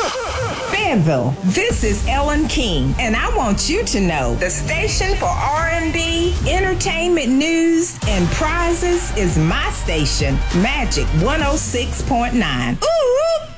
Fayetteville, this is Ellen King, and I want you to know the station for R&B, entertainment news, and prizes is my station, Magic 106.9. Ooh!